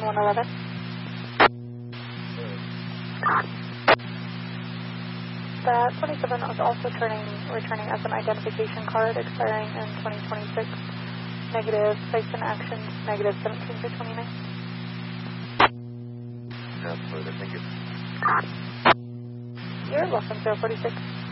111. That 27 was also returning as an identification card expiring in 2026. Negative sites and actions, negative 17 through 29. Absolutely, thank you. You're welcome, 046.